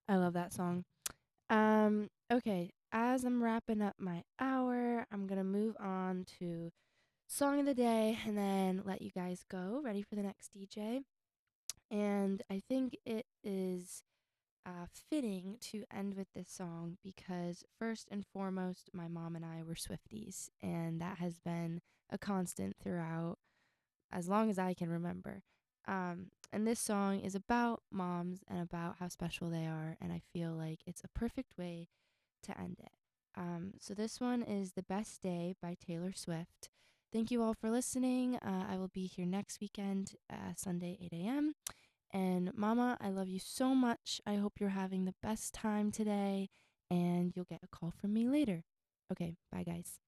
I love that song. Okay, as I'm wrapping up my hour, I'm gonna move on to song of the day and then let you guys go. Ready for the next DJ? And I think it is fitting to end with this song because, first and foremost, my mom and I were Swifties, and that has been a constant throughout as long as I can remember. And this song is about moms and about how special they are, and I feel like it's a perfect way to end it. So this one is The Best Day by Taylor Swift. Thank you all for listening. I will be here next weekend, Sunday, 8 a.m. And Mama, I love you so much. I hope you're having the best time today, and you'll get a call from me later. Okay, bye, guys.